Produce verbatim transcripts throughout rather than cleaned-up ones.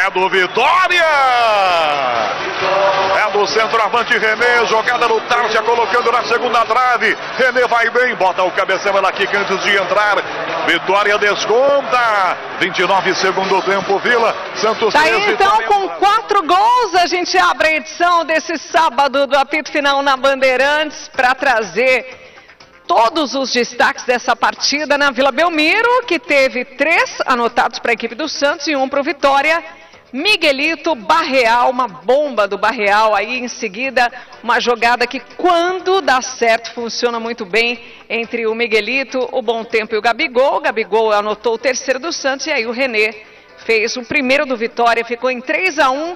É do Vitória! É do centroavante René, jogada no Tarja, colocando na segunda trave. René vai bem, bota o cabeção ela aqui antes de entrar. Vitória desconta. vinte e nove segundo tempo, Vila. Santos tá três, aí, então, Vitória... com quatro gols, a gente abre a edição desse sábado do apito final na Bandeirantes para trazer todos os destaques dessa partida na Vila Belmiro, que teve três anotados para a equipe do Santos e um para o Vitória. Miguelito, Barreal, uma bomba do Barreal, aí em seguida uma jogada que quando dá certo funciona muito bem entre o Miguelito, o Bom Tempo e o Gabigol. O Gabigol anotou o terceiro do Santos e aí o René fez o primeiro do Vitória, ficou em três a um.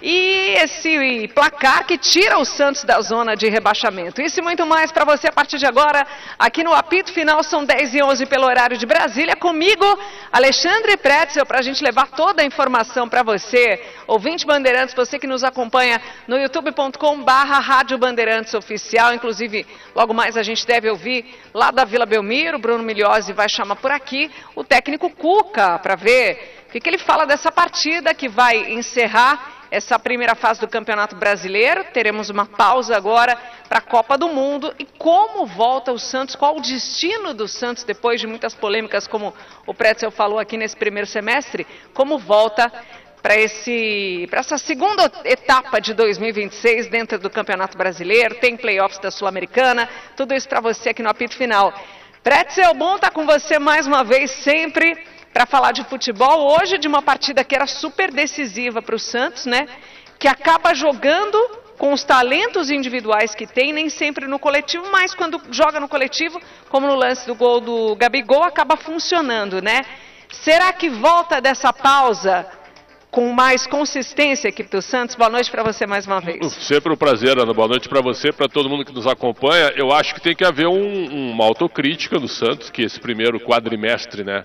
E esse placar que tira o Santos da zona de rebaixamento. Isso e muito mais para você a partir de agora, aqui no apito final, são dez e onze pelo horário de Brasília. Comigo, Alexandre Pretzel, para a gente levar toda a informação para você, ouvinte Bandeirantes, você que nos acompanha no youtube ponto com barra Rádio Bandeirantes Oficial. Inclusive, logo mais a gente deve ouvir lá da Vila Belmiro, Bruno Migliozzi vai chamar por aqui o técnico Cuca para ver o que, que ele fala dessa partida que vai encerrar essa primeira fase do Campeonato Brasileiro. Teremos uma pausa agora para a Copa do Mundo. E como volta o Santos, qual o destino do Santos depois de muitas polêmicas, como o Pretzel falou aqui nesse primeiro semestre, como volta para esse, para essa segunda etapa de dois mil e vinte e seis dentro do Campeonato Brasileiro, tem playoffs da Sul-Americana, tudo isso para você aqui no apito final. Pretzel, bom estar com você mais uma vez, sempre para falar de futebol, hoje de uma partida que era super decisiva para o Santos, né? Que acaba jogando com os talentos individuais que tem, nem sempre no coletivo, mas quando joga no coletivo, como no lance do gol do Gabigol, acaba funcionando, né? Será que volta dessa pausa com mais consistência a equipe do Santos? Boa noite para você mais uma vez. Sempre um prazer, Ana. Boa noite para você, para todo mundo que nos acompanha. Eu acho que tem que haver um, uma autocrítica do Santos, que esse primeiro quadrimestre, né?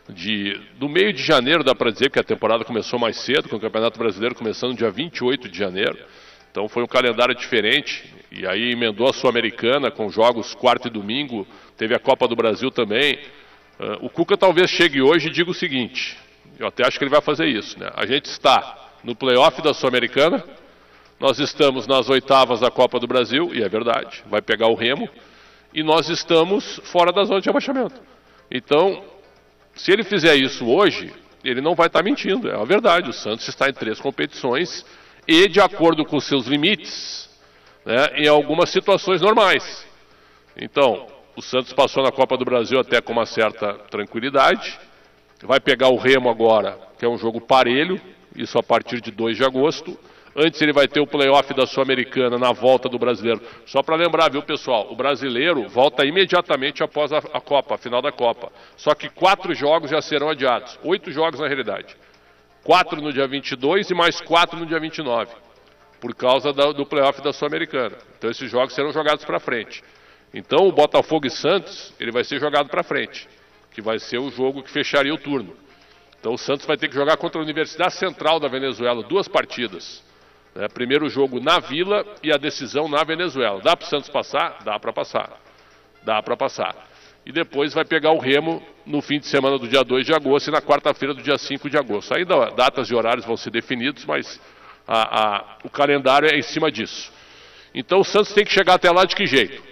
De, do meio de janeiro, dá para dizer que a temporada começou mais cedo, com o Campeonato Brasileiro começando no dia vinte e oito de janeiro. Então foi um calendário diferente, e aí emendou a Sul-Americana com jogos quarto e domingo, teve a Copa do Brasil também. Uh, o Cuca talvez chegue hoje e diga o seguinte, eu até acho que ele vai fazer isso, né? A gente está no play-off da Sul-Americana, nós estamos nas oitavas da Copa do Brasil, e é verdade, vai pegar o Remo, e nós estamos fora da zona de rebaixamento. Então, se ele fizer isso hoje, ele não vai estar mentindo, é a verdade. O Santos está em três competições e de acordo com seus limites, né, em algumas situações normais. Então, o Santos passou na Copa do Brasil até com uma certa tranquilidade, vai pegar o Remo agora, que é um jogo parelho, isso a partir de dois de agosto. Antes ele vai ter o play-off da Sul-Americana na volta do Brasileiro. Só para lembrar, viu, pessoal, o Brasileiro volta imediatamente após a, a Copa, a final da Copa. Só que quatro jogos já serão adiados. Oito jogos na realidade. Quatro no dia vinte e dois e mais quatro no dia vinte e nove. Por causa da, do play-off da Sul-Americana. Então esses jogos serão jogados para frente. Então o Botafogo e Santos, ele vai ser jogado para frente. Que vai ser o jogo que fecharia o turno. Então o Santos vai ter que jogar contra a Universidade Central da Venezuela. Duas partidas. É, primeiro jogo na Vila e a decisão na Venezuela. Dá para o Santos passar? Dá para passar. Dá para passar. E depois vai pegar o Remo no fim de semana do dia dois de agosto e na quarta-feira do dia cinco de agosto. Ainda datas e horários vão ser definidos, mas a, a, o calendário é em cima disso. Então o Santos tem que chegar até lá de que jeito?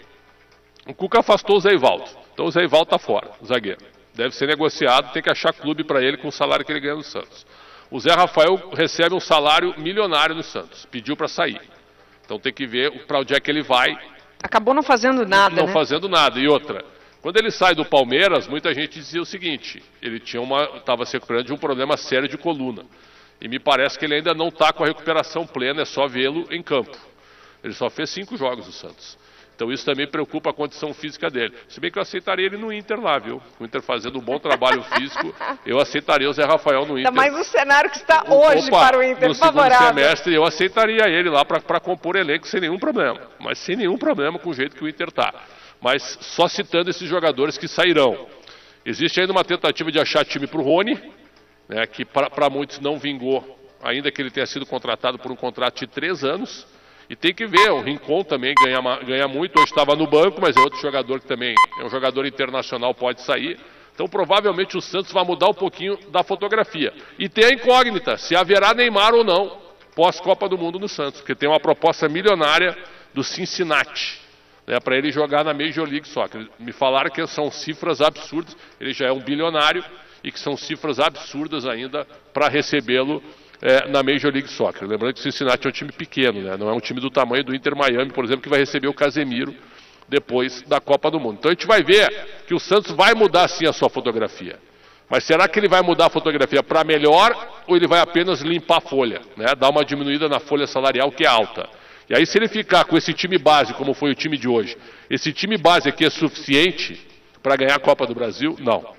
O Cuca afastou o Zé Ivaldo. Então o Zé Ivaldo está fora, o zagueiro. Deve ser negociado, tem que achar clube para ele com o salário que ele ganha no Santos. O Zé Rafael recebe um salário milionário no Santos, pediu para sair. Então tem que ver para onde é que ele vai. Acabou não fazendo nada, Não né? fazendo nada. E outra, quando ele sai do Palmeiras, muita gente dizia o seguinte, ele tinha uma, estava se recuperando de um problema sério de coluna. E me parece que ele ainda não está com a recuperação plena, é só vê-lo em campo. Ele só fez cinco jogos no Santos. Então isso também preocupa a condição física dele. Se bem que eu aceitaria ele no Inter lá, viu? O Inter fazendo um bom trabalho físico, eu aceitaria o Zé Rafael no Inter. Ainda mais o cenário que está hoje Opa, para o Inter, no favorável. segundo semestre eu aceitaria ele lá para compor elenco sem nenhum problema. Mas sem nenhum problema com o jeito que o Inter está. Mas só citando esses jogadores que sairão. Existe ainda uma tentativa de achar time para o Rony, né, que para muitos não vingou, ainda que ele tenha sido contratado por um contrato de três anos. E tem que ver, o Rincon também ganha, ganha muito, hoje estava no banco, mas é outro jogador que também é um jogador internacional, pode sair. Então provavelmente o Santos vai mudar um pouquinho da fotografia. E tem a incógnita, se haverá Neymar ou não pós-Copa do Mundo no Santos, porque tem uma proposta milionária do Cincinnati, né, para ele jogar na Major League Soccer. Me falaram que são cifras absurdas, ele já é um bilionário, e que são cifras absurdas ainda para recebê-lo é, na Major League Soccer. Lembrando que o Cincinnati é um time pequeno, né, não é um time do tamanho do Inter Miami, por exemplo, que vai receber o Casemiro depois da Copa do Mundo. Então a gente vai ver que o Santos vai mudar sim a sua fotografia. Mas será que ele vai mudar a fotografia para melhor ou ele vai apenas limpar a folha, né? Dar uma diminuída na folha salarial que é alta? E aí se ele ficar com esse time base, como foi o time de hoje, esse time base aqui é suficiente para ganhar a Copa do Brasil? Não.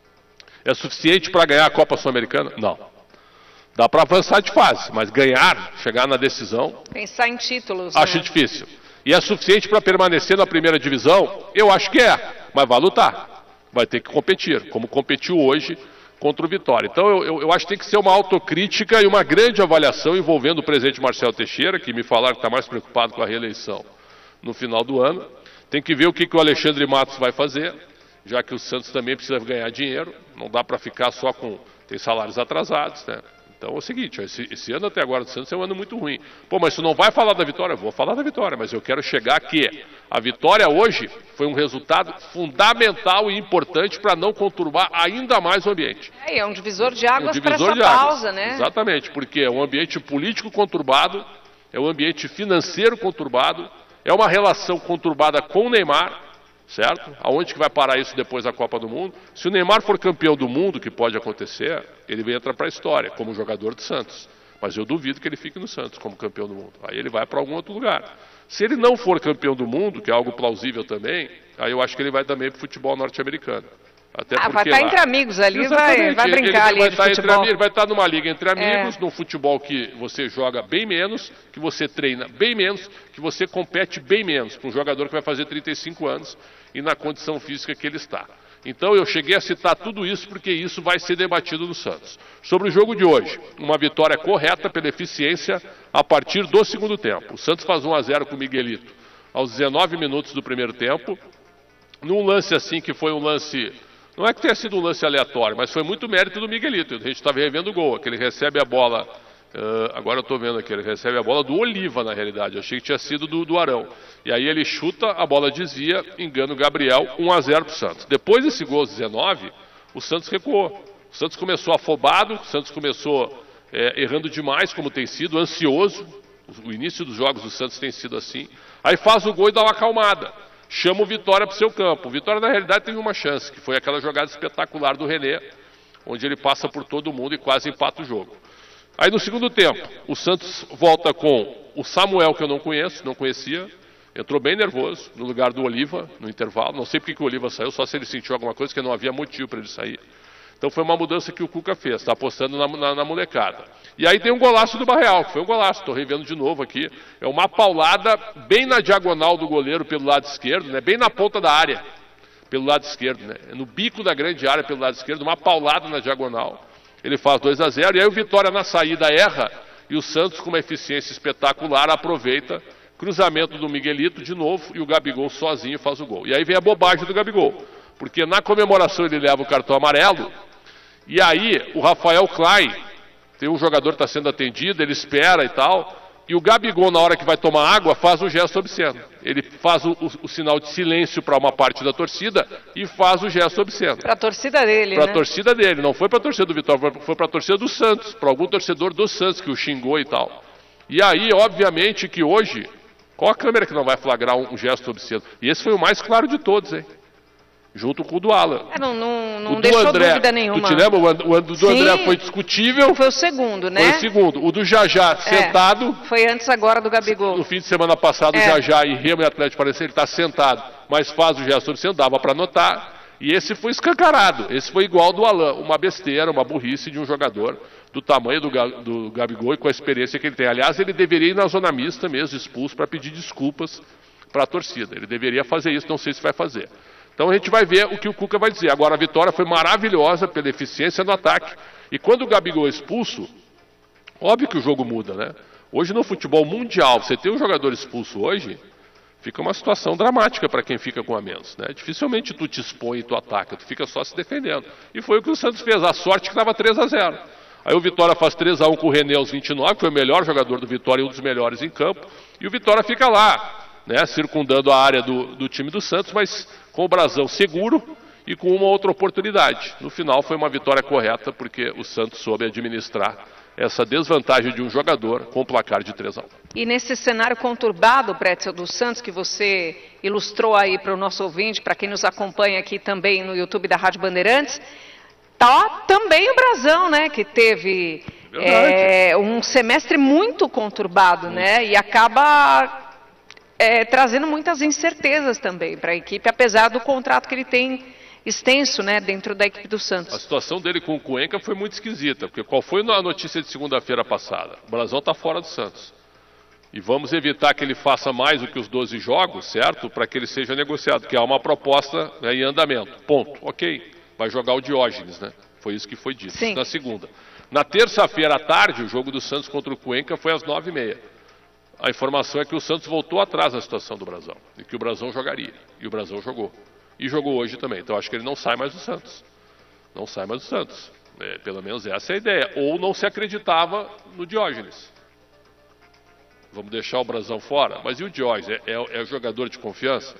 É suficiente para ganhar a Copa Sul-Americana? Não. Dá para avançar de fase, mas ganhar, chegar na decisão... Pensar em títulos, acho né? difícil. E é suficiente para permanecer na primeira divisão? Eu acho que é, mas vai lutar. Vai ter que competir, como competiu hoje contra o Vitória. Então eu, eu, eu acho que tem que ser uma autocrítica e uma grande avaliação envolvendo o presidente Marcelo Teixeira, que me falaram que está mais preocupado com a reeleição no final do ano. Tem que ver o que, que o Alexandre Matos vai fazer, já que o Santos também precisa ganhar dinheiro. Não dá para ficar só com... tem salários atrasados, né? Então é o seguinte, esse, esse ano até agora do Santos é um ano muito ruim. Pô, mas tu não vai falar da vitória? Eu vou falar da vitória, mas eu quero chegar que a vitória hoje foi um resultado fundamental e importante para não conturbar ainda mais o ambiente. É, é um divisor de águas um para essa de águas. pausa, né? Exatamente, porque é um ambiente político conturbado, é um ambiente financeiro conturbado, é uma relação conturbada com o Neymar, certo? Aonde que vai parar isso depois da Copa do Mundo? Se o Neymar for campeão do mundo, que pode acontecer, ele vai entrar para a história como jogador do Santos. Mas eu duvido que ele fique no Santos como campeão do mundo. Aí ele vai para algum outro lugar. Se ele não for campeão do mundo, que é algo plausível também, aí eu acho que ele vai também para o futebol norte-americano. Até ah, porque vai estar lá... entre amigos ali, vai, vai brincar ele, ali vai de estar futebol. Entre, ele vai estar numa liga entre amigos, é. num futebol que você joga bem menos, que você treina bem menos, que você compete bem menos, para um jogador que vai fazer trinta e cinco anos e na condição física que ele está. Então eu cheguei a citar tudo isso porque isso vai ser debatido no Santos. Sobre o jogo de hoje, uma vitória correta pela eficiência a partir do segundo tempo. O Santos faz um a zero com o Miguelito aos dezenove minutos do primeiro tempo, num lance assim que foi um lance... Não é que tenha sido um lance aleatório, mas foi muito mérito do Miguelito. A gente estava revendo o gol, que ele recebe a bola, uh, agora eu estou vendo aqui, ele recebe a bola do Oliva, na realidade. Eu achei que tinha sido do, do Arão. E aí ele chuta, a bola desvia, engana o Gabriel, um a zero para o Santos. Depois desse gol aos dezenove, o Santos recuou. O Santos começou afobado, o Santos começou é, errando demais, como tem sido, ansioso. O início dos jogos do Santos tem sido assim. Aí faz o gol e dá uma acalmada. Chama o Vitória para o seu campo. O Vitória, na realidade, teve uma chance, que foi aquela jogada espetacular do René, onde ele passa por todo mundo e quase empata o jogo. Aí, no segundo tempo, o Santos volta com o Samuel, que eu não conheço, não conhecia, entrou bem nervoso, no lugar do Oliva, no intervalo. Não sei porque que o Oliva saiu, só se ele sentiu alguma coisa, que não havia motivo para ele sair. Então foi uma mudança que o Cuca fez, está apostando na, na, na molecada. E aí tem um golaço do Barreal, que foi um golaço, estou revendo de novo aqui. É uma paulada bem na diagonal do goleiro pelo lado esquerdo, né? Bem na ponta da área, pelo lado esquerdo, né? No bico da grande área pelo lado esquerdo, uma paulada na diagonal. Ele faz dois a zero, e aí o Vitória na saída erra, e o Santos com uma eficiência espetacular aproveita, cruzamento do Miguelito de novo, e o Gabigol sozinho faz o gol. E aí vem a bobagem do Gabigol, porque na comemoração ele leva o cartão amarelo, e aí o Rafael Klein, tem um jogador que está sendo atendido, ele espera e tal, e o Gabigol, na hora que vai tomar água, faz um gesto obsceno. Ele faz o, o, o sinal de silêncio para uma parte da torcida e faz o gesto obsceno. Para a torcida dele, Para a né? torcida dele, não foi para a torcida do Vitória, foi para a torcida do Santos, para algum torcedor do Santos que o xingou e tal. E aí, obviamente, que hoje, qual a câmera que não vai flagrar um, um gesto obsceno? E esse foi o mais claro de todos, hein? Junto com o do Alan. É, não não, não o deixou André, dúvida nenhuma. Tu te lembra? O, o do Sim, André foi discutível. Foi o segundo, né? Foi o segundo. O do Jajá, é, sentado. Foi antes agora do Gabigol. No fim de semana passado, é. o Jajá e Remo e Atlético Paranaense, ele está sentado, mas faz o gesto obsceno, dava para notar. E esse foi escancarado. Esse foi igual ao do Alan. Uma besteira, uma burrice de um jogador do tamanho do, do Gabigol e com a experiência que ele tem. Aliás, ele deveria ir na zona mista mesmo, expulso, para pedir desculpas para a torcida. Ele deveria fazer isso, não sei se vai fazer. Então a gente vai ver o que o Cuca vai dizer. Agora a vitória foi maravilhosa pela eficiência no ataque. E quando o Gabigol é expulso, óbvio que o jogo muda, né? Hoje no futebol mundial, você tem um jogador expulso hoje, fica uma situação dramática para quem fica com a menos, né? Dificilmente tu te expõe e tu ataca, tu fica só se defendendo. E foi o que o Santos fez, a sorte que estava três a zero. Aí o Vitória faz três a um com o René aos vinte e nove, foi o melhor jogador do Vitória e um dos melhores em campo. E o Vitória fica lá, né, circundando a área do, do time do Santos, mas com o brasão seguro e com uma outra oportunidade. No final foi uma vitória correta, porque o Santos soube administrar essa desvantagem de um jogador com o placar de três a um. E nesse cenário conturbado, Pretzel, do Santos, que você ilustrou aí para o nosso ouvinte, para quem nos acompanha aqui também no YouTube da Rádio Bandeirantes, tá também o brasão, né, que teve é, um semestre muito conturbado, hum. né, e acaba é, trazendo muitas incertezas também para a equipe, apesar do contrato que ele tem extenso, né, dentro da equipe do Santos. A situação dele com o Cuenca foi muito esquisita, porque qual foi a notícia de segunda-feira passada? O brasão está fora do Santos. E vamos evitar que ele faça mais do que os doze jogos, certo? Para que ele seja negociado, que há uma proposta, né, em andamento. Ponto. Ok. Vai jogar o Diógenes, né? Foi isso que foi dito. Sim. Na segunda. Na terça-feira à tarde, o jogo do Santos contra o Cuenca foi às nove e meia. A informação é que o Santos voltou atrás na situação do brasão. E que o brasão jogaria. E o brasão jogou. E jogou hoje também. Então acho que ele não sai mais do Santos. Não sai mais do Santos. É, pelo menos essa é a ideia. Ou não se acreditava no Diógenes. Vamos deixar o brasão fora. Mas e o Diógenes? É, é, é o jogador de confiança?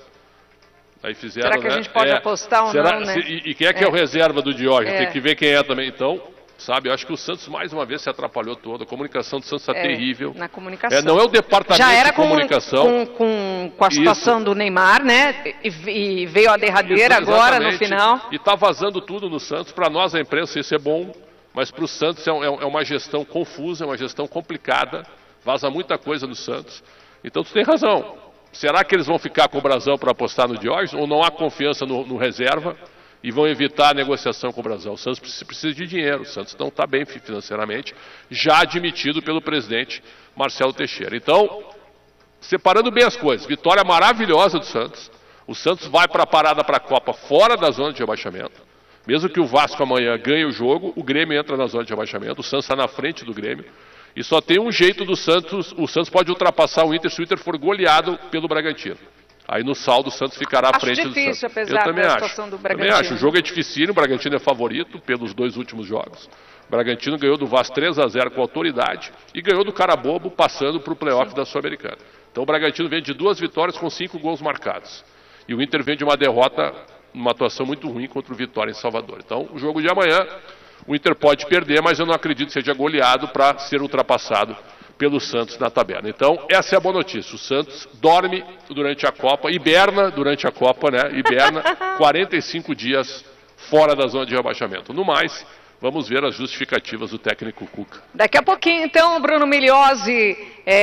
Aí fizeram, será que né? a gente pode é, apostar ou será, não, né? Se, e, e quem é que é, é o reserva do Diógenes? É. Tem que ver quem é também. Então, sabe, eu acho que o Santos mais uma vez se atrapalhou todo. A comunicação do Santos está é, terrível. Na comunicação. É, não é o departamento Já era de comunicação. Com, com, com a situação Isso. do Neymar, né? E, e veio a derradeira Isso, agora no final. E está vazando tudo no Santos. Para nós, a imprensa, isso é bom. Mas para o Santos é, um, é uma gestão confusa, é uma gestão complicada. Vaza muita coisa no Santos. Então, tu tem razão. Será que eles vão ficar com o brasão para apostar no Diógenes? Ou não há confiança no, no reserva e vão evitar a negociação com o brasão? O Santos precisa, precisa de dinheiro. O Santos não está bem financeiramente, já admitido pelo presidente Marcelo Teixeira. Então, separando bem as coisas, vitória maravilhosa do Santos. O Santos vai para a parada para a Copa fora da zona de rebaixamento. Mesmo que o Vasco amanhã ganhe o jogo, o Grêmio entra na zona de rebaixamento. O Santos está na frente do Grêmio. E só tem um jeito do Santos, o Santos pode ultrapassar o Inter se o Inter for goleado pelo Bragantino. Aí no saldo o Santos ficará à acho frente difícil, do Santos. Apesar Eu também da acho. situação do Bragantino. Também acho. O jogo é dificílimo, o Bragantino é favorito pelos dois últimos jogos. O Bragantino ganhou do Vasco três a zero com autoridade e ganhou do Carabobo passando para o playoff da Sul-Americana. Então o Bragantino vem de duas vitórias com cinco gols marcados. E o Inter vem de uma derrota, uma atuação muito ruim contra o Vitória em Salvador. Então o jogo de amanhã, o Inter pode perder, mas eu não acredito que seja goleado para ser ultrapassado pelo Santos na tabela. Então, essa é a boa notícia. O Santos dorme durante a Copa, hiberna durante a Copa, né? Hiberna quarenta e cinco dias fora da zona de rebaixamento. No mais, vamos ver as justificativas do técnico Cuca. Daqui a pouquinho, então, o Bruno Migliozzi,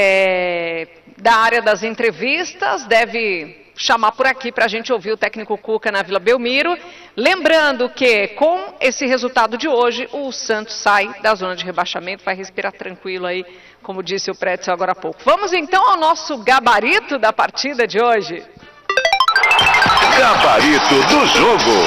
é, da área das entrevistas, deve chamar por aqui para a gente ouvir o técnico Cuca na Vila Belmiro. Lembrando que, com esse resultado de hoje, o Santos sai da zona de rebaixamento, vai respirar tranquilo aí, como disse o Pretzel agora há pouco. Vamos então ao nosso gabarito da partida de hoje. Gabarito do jogo.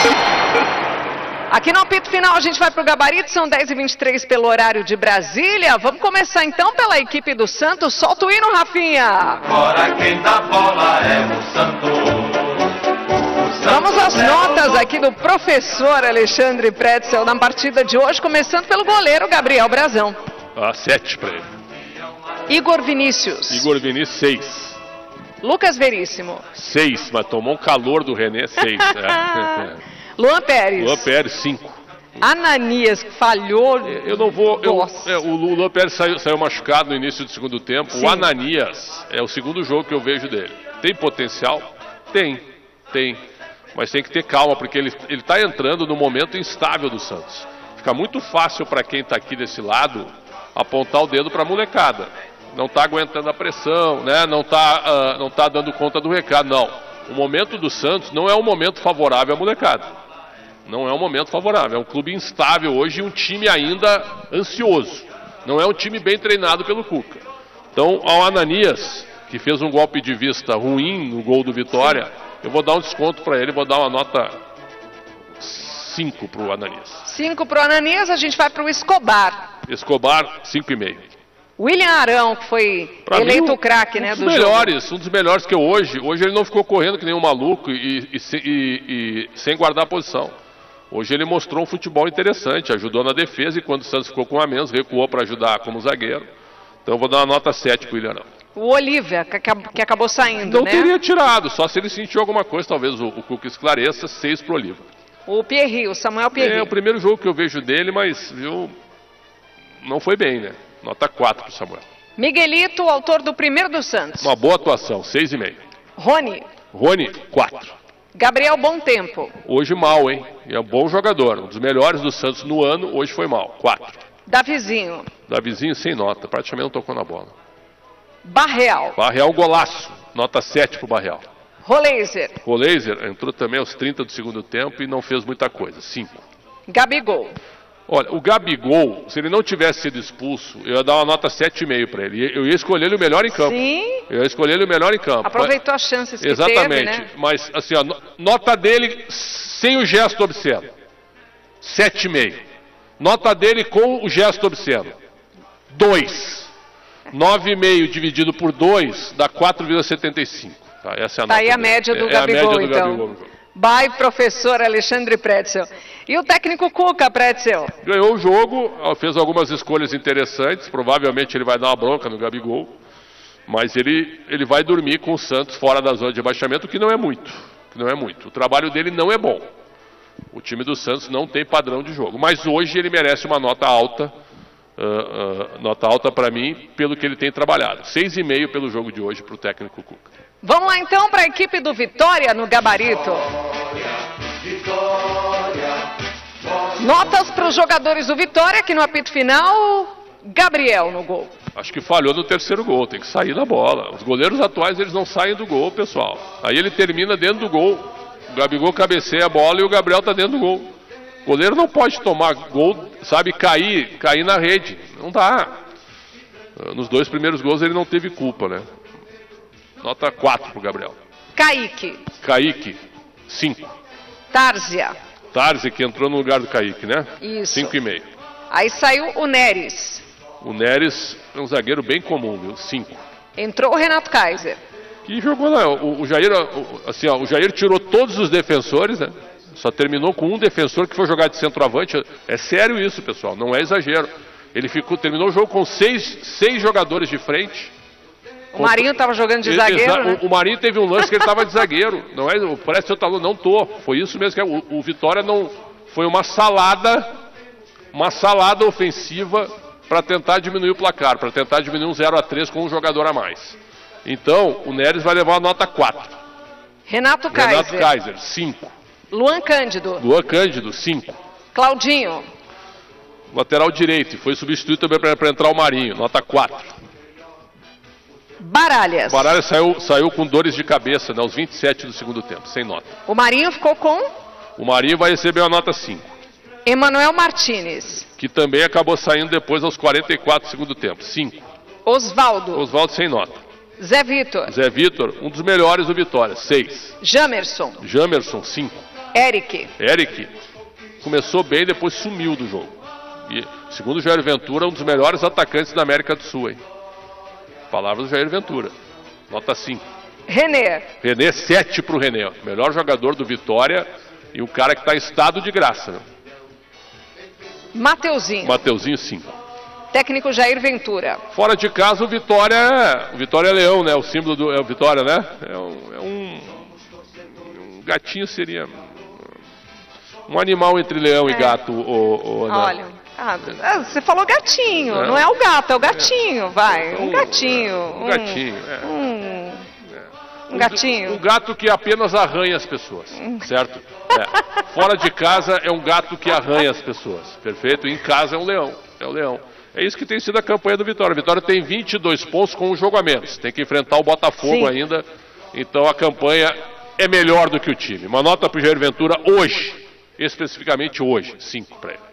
Aqui no apito final a gente vai para o gabarito, são dez e vinte e três pelo horário de Brasília. Vamos começar então pela equipe do Santos. Solta o hino, Rafinha. Agora quem dá bola é o Santos. Vamos às notas aqui do professor Alexandre Pretzel na partida de hoje, começando pelo goleiro Gabriel Brazão. Ah, sete para ele. Igor Vinícius. Igor Vinícius, seis. Lucas Veríssimo. Seis, mas tomou um calor do René, seis. É. Luan Pérez. Luan Pérez, cinco. Ananias, que falhou. Eu não vou. Eu, é, o Luan Pérez saiu, saiu machucado no início do segundo tempo. Sim. O Ananias é o segundo jogo que eu vejo dele. Tem potencial? Tem, tem. Mas tem que ter calma, porque ele está entrando no momento instável do Santos. Fica muito fácil para quem está aqui desse lado apontar o dedo para a molecada. Não está aguentando a pressão, né? Não está uh, não tá dando conta do recado. Não. O momento do Santos não é um momento favorável à molecada. Não é um momento favorável. É um clube instável hoje e um time ainda ansioso. Não é um time bem treinado pelo Cuca. Então, ao Ananias, que fez um golpe de vista ruim no gol do Vitória, sim, eu vou dar um desconto para ele, vou dar uma nota cinco para o Ananias. cinco para o Ananias, a gente vai para o Escobar. Escobar, cinco e meio. William Arão, que foi Pra eleito mim, o craque, um né, dos do melhores, jogo. um dos melhores que hoje. Hoje ele não ficou correndo que nem um maluco e, e, e, e sem guardar a posição. Hoje ele mostrou um futebol interessante, ajudou na defesa e quando o Santos ficou com a menos, recuou para ajudar como zagueiro. Então eu vou dar uma nota sete pro William Arão. O Olívia, que, que acabou saindo, Não né? teria tirado, só se ele sentiu alguma coisa, talvez o, o Cuca esclareça, seis pro Olívia. O Pierri, o Samuel Pierri. É o primeiro jogo que eu vejo dele, mas viu, não foi bem, né? Nota quatro pro Samuel. Miguelito, autor do primeiro do Santos. Uma boa atuação, seis e meio. Rony. Rony, quatro. Gabriel Bom Tempo. Hoje mal, hein? É um bom jogador, um dos melhores do Santos no ano, hoje foi mal, quatro. Davizinho. Davizinho sem nota, praticamente não tocou na bola. Barreal. Barreal golaço, nota sete pro Barreal. Roleiser. O Laser entrou também aos trinta do segundo tempo e não fez muita coisa, cinco. Gabigol. Olha, o Gabigol, se ele não tivesse sido expulso, eu ia dar uma nota sete e meio para ele. Eu ia escolher ele o melhor em campo. Sim. Eu ia escolher ele o melhor em campo. Aproveitou as chances que Exatamente. teve, né? Mas, assim, ó, nota dele sem o gesto obsceno. sete e meio. Nota dele com o gesto obsceno. dois. nove e meio dividido por dois dá quatro vírgula setenta e cinco. Tá, essa é a Tá nota aí a dele. média do é, Gabigol, é a média do então. Gabigol no jogo. By professor Alexandre Pretzel. E o técnico Cuca, Pretzel? Ganhou o jogo, fez algumas escolhas interessantes, provavelmente ele vai dar uma bronca no Gabigol, mas ele, ele vai dormir com o Santos fora da zona de rebaixamento, que não é muito, que não é muito. O trabalho dele não é bom. O time do Santos não tem padrão de jogo, mas hoje ele merece uma nota alta, uh, uh, nota alta para mim, pelo que ele tem trabalhado. seis e meio pelo jogo de hoje para o técnico Cuca. Vamos lá então para a equipe do Vitória no gabarito. Notas para os jogadores do Vitória, que no apito final, Gabriel no gol. Acho que falhou no terceiro gol, tem que sair da bola. Os goleiros atuais, eles não saem do gol, pessoal. Aí ele termina dentro do gol. O Gabigol cabeceia a bola e o Gabriel está dentro do gol. O goleiro não pode tomar gol, sabe, cair, cair na rede. Não dá. Nos dois primeiros gols ele não teve culpa, né? Nota quatro pro Gabriel. Kaique. Kaique, cinco. Tárzia. Tarzi, que entrou no lugar do Kaique, né? Isso. cinco e meio. Aí saiu o Neres. O Neres é um zagueiro bem comum, viu? cinco. Entrou o Renato Kaiser. Que jogou lá. O, o Jair, o, assim, ó, o Jair tirou todos os defensores, né? Só terminou com um defensor que foi jogar de centroavante. É sério isso, pessoal, não é exagero. Ele ficou, terminou o jogo com seis, seis jogadores de frente. O Marinho estava jogando de Exa zagueiro, né? o, o Marinho teve um lance que ele estava de zagueiro. Não é? Parece que eu tava, não tô. Foi isso mesmo que é. O, o Vitória não foi uma salada, uma salada ofensiva para tentar diminuir o placar, para tentar diminuir um zero a três com um jogador a mais. Então, o Neres vai levar a nota quatro. Renato Kaiser. Renato Kaiser, cinco. Luan Cândido. Luan Cândido, cinco. Claudinho. Lateral direito, foi substituído também para entrar o Marinho, nota quatro. Baralhas. O Baralhas saiu, saiu com dores de cabeça, né, aos vinte e sete do segundo tempo, sem nota. O Marinho ficou com O Marinho vai receber a nota cinco. Emanuel Martinez. Que também acabou saindo depois aos quarenta e quatro do segundo tempo, cinco. Osvaldo. Oswaldo sem nota. Zé Vitor. Zé Vitor, um dos melhores do Vitória, seis. Jamerson. Jamerson, cinco. Eric. Eric começou bem, depois sumiu do jogo. E, segundo o Jair Ventura, um dos melhores atacantes da América do Sul, hein? Palavras do Jair Ventura. Nota cinco. René. René, sete pro René. Ó. Melhor jogador do Vitória e um cara que está em estado de graça. Né? Mateuzinho. Mateuzinho, cinco. Técnico Jair Ventura. Fora de casa, o Vitória, o Vitória é leão, né? O símbolo do é o Vitória, né? É um, é um, um gatinho seria um animal entre leão É. e gato. O, o, Ana. Olha, ah, você falou gatinho, É. não é o gato, é o gatinho, vai. Um Um- gatinho. um gatinho, é. Um, um gatinho. Um gato que apenas arranha as pessoas, certo? É. Fora de casa é um gato que arranha as pessoas, perfeito? Em casa é um leão, é o leão. É isso que tem sido a campanha do Vitória. O Vitória tem vinte e dois pontos com um jogo a menos. Tem que enfrentar o Botafogo Sim. ainda. Então a campanha é melhor do que o time. Uma nota para o Jair Ventura hoje, especificamente hoje, cinco para ele.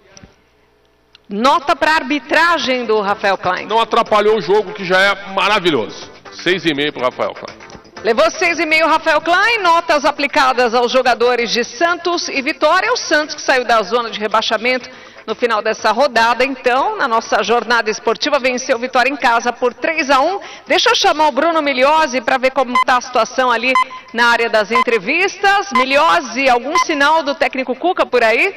Nota para arbitragem do Rafael Klein. Não atrapalhou o jogo, que já é maravilhoso. seis e meio para o Rafael Klein. Levou seis e meio Rafael Klein, notas aplicadas aos jogadores de Santos e Vitória. O Santos, que saiu da zona de rebaixamento, no final dessa rodada. Então, na nossa jornada esportiva, venceu Vitória em casa por três a um. Deixa eu chamar o Bruno Migliozzi para ver como está a situação ali na área das entrevistas. Migliozzi, algum sinal do técnico Cuca por aí?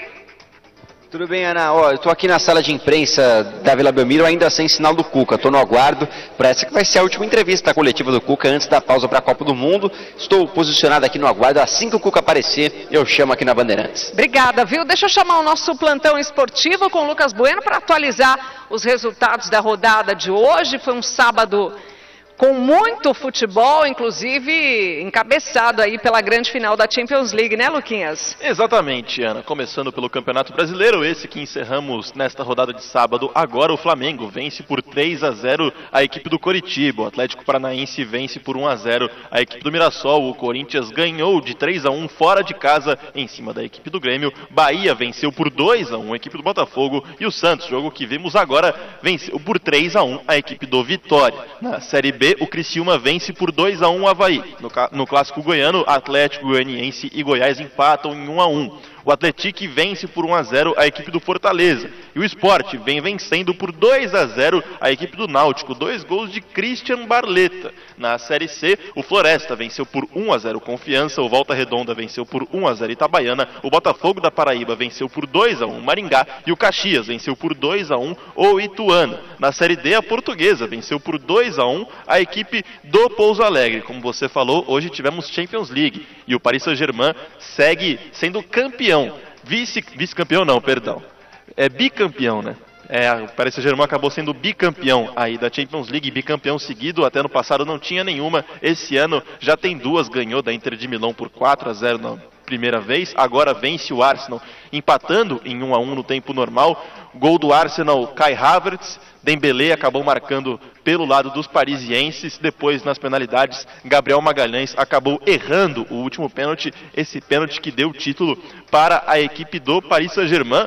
Tudo bem, Ana? Ó, eu estou aqui na sala de imprensa da Vila Belmiro, ainda sem sinal do Cuca. Estou no aguardo para essa que vai ser a última entrevista coletiva do Cuca antes da pausa para a Copa do Mundo. Estou posicionado aqui no aguardo. Assim que o Cuca aparecer, eu chamo aqui na Bandeirantes. Obrigada, viu? Deixa eu chamar o nosso plantão esportivo com o Lucas Bueno para atualizar os resultados da rodada de hoje. Foi um sábado com muito futebol, inclusive encabeçado aí pela grande final da Champions League, né, Luquinhas? Exatamente, Ana. Começando pelo Campeonato Brasileiro, esse que encerramos nesta rodada de sábado. Agora o Flamengo vence por três a zero a equipe do Coritiba. O Atlético Paranaense vence por um a zero a equipe do Mirassol. O Corinthians ganhou de três a um fora de casa em cima da equipe do Grêmio. Bahia venceu por dois a um a equipe do Botafogo. E o Santos, jogo que vimos agora, venceu por três a um a equipe do Vitória. Na Série B, o Criciúma vence por dois a um o Avaí. No, no clássico goiano, Atlético Goianiense e Goiás empatam em um a um. O Atlético vence por um a zero a equipe do Fortaleza. E o Sport vem vencendo por dois a zero a equipe do Náutico. Dois gols de Christian Barletta. Na Série C, o Floresta venceu por um a zero Confiança. O Volta Redonda venceu por um a zero Itabaiana. O Botafogo da Paraíba venceu por dois a um Maringá. E o Caxias venceu por dois a um o Ituano. Na Série D, a Portuguesa venceu por dois a um a equipe do Pouso Alegre. Como você falou, hoje tivemos Champions League. E o Paris Saint-Germain segue sendo campeão. Vice, vice-campeão não, perdão. É bicampeão, né? É, o Paris Saint-Germain acabou sendo bicampeão aí da Champions League, bicampeão seguido. Até no passado não tinha nenhuma. Esse ano já tem duas, ganhou da Inter de Milão por quatro a zero na primeira vez. Agora vence o Arsenal, empatando em um a um no tempo normal. Gol do Arsenal, Kai Havertz. Dembélé acabou marcando pelo lado dos parisienses. Depois, nas penalidades, Gabriel Magalhães acabou errando o último pênalti. Esse pênalti que deu o título para a equipe do Paris Saint-Germain.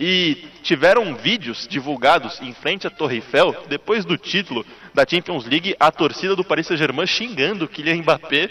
E tiveram vídeos divulgados em frente à Torre Eiffel, depois do título da Champions League, a torcida do Paris Saint-Germain xingando o Kylian Mbappé.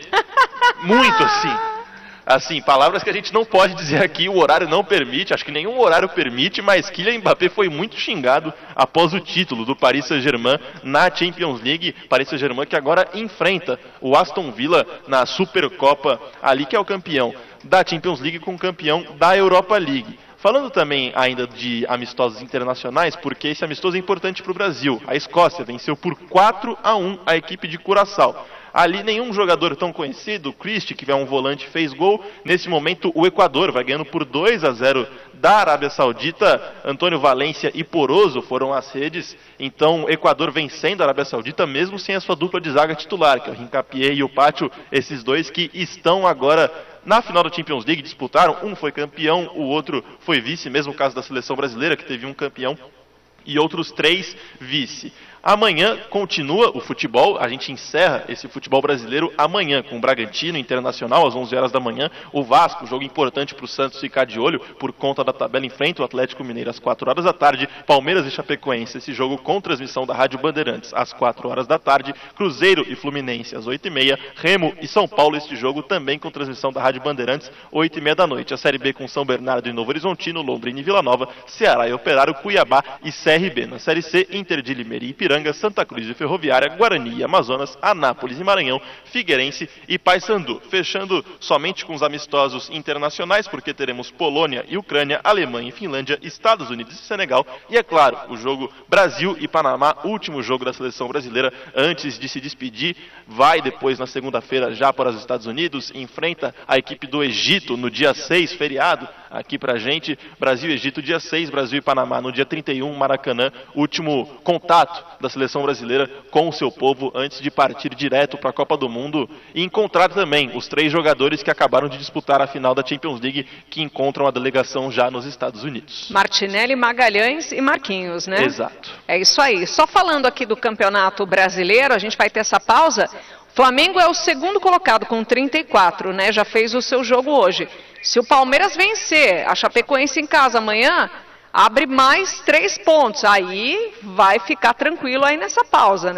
Muito assim. Assim, palavras que a gente não pode dizer aqui, o horário não permite, acho que nenhum horário permite, mas Kylian Mbappé foi muito xingado após o título do Paris Saint-Germain na Champions League. Paris Saint-Germain que agora enfrenta o Aston Villa na Supercopa, ali que é o campeão da Champions League com o campeão da Europa League. Falando também ainda de amistosos internacionais, porque esse amistoso é importante para o Brasil. A Escócia venceu por quatro a um a equipe de Curaçao. Ali nenhum jogador tão conhecido, o Christie, que é um volante, fez gol. Nesse momento o Equador vai ganhando por dois a zero da Arábia Saudita. Antônio Valência e Poroso foram as redes. Então o Equador vencendo a Arábia Saudita, mesmo sem a sua dupla de zaga titular, que é o Hincapié e o Pátio, esses dois que estão agora na final da Champions League, disputaram. Um foi campeão, o outro foi vice, mesmo caso da seleção brasileira, que teve um campeão e outros três vice. Amanhã continua o futebol, a gente encerra esse futebol brasileiro amanhã com o Bragantino Internacional às onze horas da manhã, o Vasco, jogo importante para o Santos ficar de olho por conta da tabela, enfrenta o Atlético Mineiro às quatro horas da tarde, Palmeiras e Chapecoense, esse jogo com transmissão da Rádio Bandeirantes às quatro horas da tarde, Cruzeiro e Fluminense às oito e meia, Remo e São Paulo, este jogo também com transmissão da Rádio Bandeirantes, oito e meia da noite, a Série B com São Bernardo e Novo Horizontino, Londrina e Vila Nova, Ceará e Operário, Cuiabá e C R B. Na Série C, Inter de Limeira e Ipiranga, Santa Cruz e Ferroviária, Guarani e Amazonas, Anápolis e Maranhão, Figueirense e Paysandu. Fechando somente com os amistosos internacionais, porque teremos Polônia e Ucrânia, Alemanha e Finlândia, Estados Unidos e Senegal e, é claro, o jogo Brasil e Panamá, último jogo da seleção brasileira antes de se despedir. Vai depois na segunda-feira já para os Estados Unidos, enfrenta a equipe do Egito no dia seis, feriado aqui pra gente, Brasil e Egito dia seis, Brasil e Panamá no dia trinta e um, Maracanã, último contato da seleção brasileira com o seu povo antes de partir direto para a Copa do Mundo e encontrar também os três jogadores que acabaram de disputar a final da Champions League, que encontram a delegação já nos Estados Unidos. Martinelli, Magalhães e Marquinhos, né? Exato. É isso aí. Só falando aqui do Campeonato Brasileiro, a gente vai ter essa pausa. Flamengo é o segundo colocado com trinta e quatro, né? Já fez o seu jogo hoje. Se o Palmeiras vencer a Chapecoense em casa amanhã, abre mais três pontos. Aí vai ficar tranquilo aí nessa pausa, né?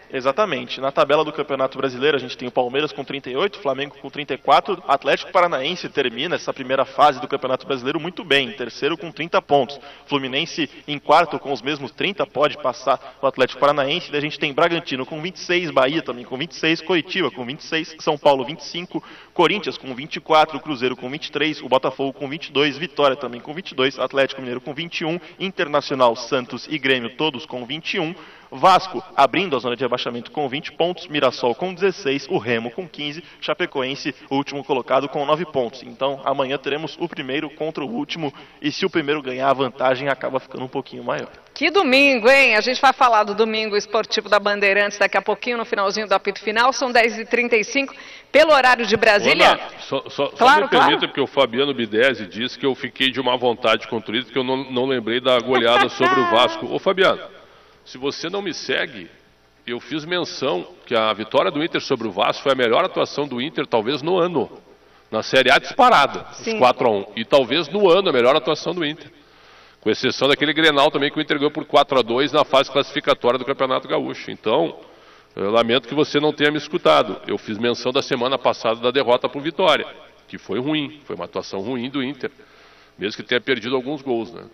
Exatamente. Na tabela do Campeonato Brasileiro a gente tem o Palmeiras com trinta e oito, Flamengo com trinta e quatro, Atlético Paranaense termina essa primeira fase do Campeonato Brasileiro muito bem, terceiro com trinta pontos. Fluminense em quarto com os mesmos trinta, pode passar o Atlético Paranaense. Daí a gente tem Bragantino com vinte e seis, Bahia também com vinte e seis, Coritiba com vinte e seis, São Paulo vinte e cinco, Corinthians com vinte e quatro, Cruzeiro com vinte e três, o Botafogo com vinte e dois, Vitória também com vinte e dois, Atlético Mineiro com vinte e um, Internacional, Santos e Grêmio todos com vinte e um, Vasco abrindo a zona de rebaixamento com vinte pontos, Mirassol com dezesseis, o Remo com quinze, Chapecoense, o último colocado, com nove pontos. Então amanhã teremos o primeiro contra o último, e se o primeiro ganhar, a vantagem acaba ficando um pouquinho maior. Que domingo, hein? A gente vai falar do domingo esportivo da Bandeirantes daqui a pouquinho, no finalzinho do apito final. São dez e trinta e cinco, pelo horário de Brasília. Ana, só, só, claro, só me permita, claro. porque o Fabiano Bidesi disse que eu fiquei de má vontade contra isso, porque eu não, não lembrei da goleada sobre o Vasco. Ô Fabiano, se você não me segue, eu fiz menção que a vitória do Inter sobre o Vasco foi a melhor atuação do Inter, talvez no ano. Na Série A disparada, os quatro a um. E talvez no ano a melhor atuação do Inter. Com exceção daquele Grenal também que o Inter ganhou por quatro a dois na fase classificatória do Campeonato Gaúcho. Então, eu lamento que você não tenha me escutado. Eu fiz menção da semana passada da derrota por Vitória, que foi ruim, foi uma atuação ruim do Inter. Mesmo que tenha perdido alguns gols, né?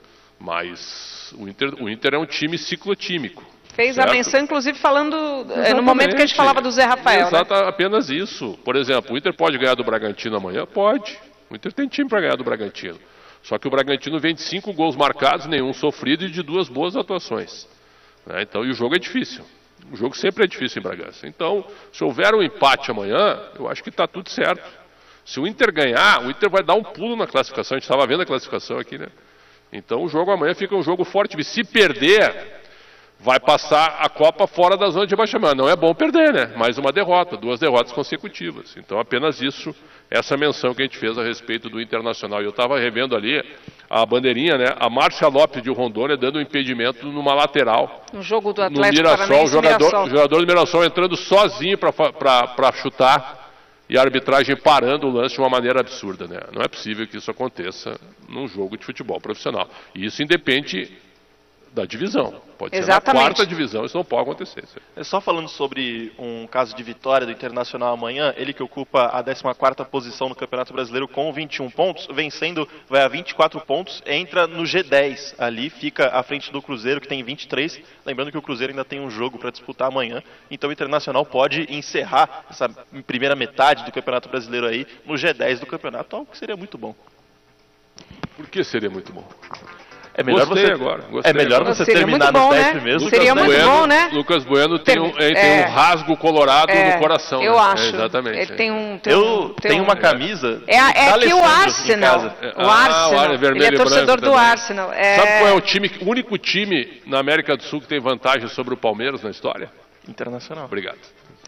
Mas o Inter, o Inter é um time ciclotímico. Fez certo? A menção, inclusive, falando Exatamente. no momento que a gente falava do Zé Rafael. Exato, né? Apenas isso. Por exemplo, o Inter pode ganhar do Bragantino amanhã? Pode. O Inter tem time para ganhar do Bragantino. Só que o Bragantino vem de cinco gols marcados, nenhum sofrido, e de duas boas atuações. Né? Então, e o jogo é difícil. O jogo sempre é difícil em Bragança. Então, se houver um empate amanhã, eu acho que está tudo certo. Se o Inter ganhar, o Inter vai dar um pulo na classificação. A gente estava vendo a classificação aqui, né? Então, o jogo amanhã fica um jogo forte. Se perder, vai passar a Copa fora da zona de rebaixamento. Não é bom perder, né? Mais uma derrota, duas derrotas consecutivas. Então, apenas isso, essa menção que a gente fez a respeito do Internacional. E eu estava revendo ali a bandeirinha, né? A Márcia Lopes de Rondônia dando um impedimento numa lateral. No jogo do No Atlético Mirassol, Paranaense, o jogador, Mirassol. o jogador do Mirassol entrando sozinho para chutar. E a arbitragem parando o lance de uma maneira absurda, né? Não é possível que isso aconteça num jogo de futebol profissional. E isso independe da divisão. Pode Exatamente. ser na quarta divisão, isso não pode acontecer. É só falando sobre um caso de vitória do Internacional amanhã, ele que ocupa a décima quarta posição no Campeonato Brasileiro com vinte e um pontos, vencendo, vai a vinte e quatro pontos, entra no G dez, ali fica à frente do Cruzeiro, que tem vinte e três, lembrando que o Cruzeiro ainda tem um jogo para disputar amanhã, então o Internacional pode encerrar essa primeira metade do Campeonato Brasileiro aí no G dez do campeonato, algo que seria muito bom. Por que seria muito bom? É melhor Gostei você, agora, gostei é melhor agora. você Seria terminar muito bom, nos dez né? primeiros. Seria Lucas muito Bueno, bom, né? Lucas Bueno tem, um, ele É. tem um rasgo colorado É, no coração. eu né? acho. É, exatamente. Ele tem um... Tem Eu um, tem tenho um- uma camisa É, a- é da que o Alessandro em Arsenal, casa. É, o ah, Arsenal, o Ar- vermelho ele é e torcedor branco do também. Arsenal. É... Sabe qual é o time, o único time na América do Sul que tem vantagem sobre o Palmeiras na história? Internacional. Obrigado.